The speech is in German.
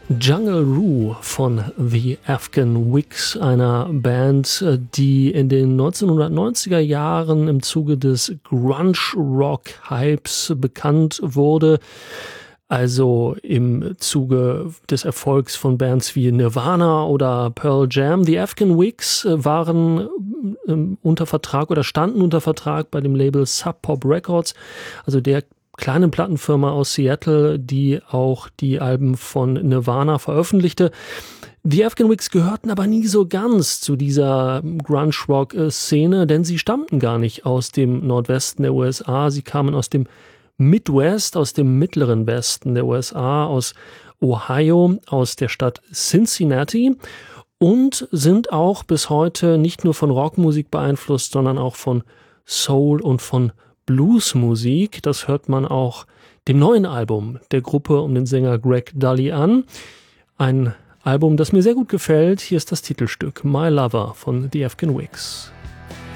Jungle Roo von The Afghan Wigs, einer Band, die in den 1990er Jahren im Zuge des Grunge-Rock-Hypes bekannt wurde. Also im Zuge des Erfolgs von Bands wie Nirvana oder Pearl Jam. Die Afghan Wigs waren unter Vertrag oder standen unter Vertrag bei dem Label Sub Pop Records, also der kleinen Plattenfirma aus Seattle, die auch die Alben von Nirvana veröffentlichte. Die Afghan Wigs gehörten aber nie so ganz zu dieser Grunge-Rock-Szene, denn sie stammten gar nicht aus dem Nordwesten der USA. Sie kamen aus dem Midwest, aus dem mittleren Westen der USA, aus Ohio, aus der Stadt Cincinnati und sind auch bis heute nicht nur von Rockmusik beeinflusst, sondern auch von Soul und von Bluesmusik. Das hört man auch dem neuen Album der Gruppe um den Sänger Greg Dully an. Ein Album, das mir sehr gut gefällt. Hier ist das Titelstück My Lover von The Afghan Wigs.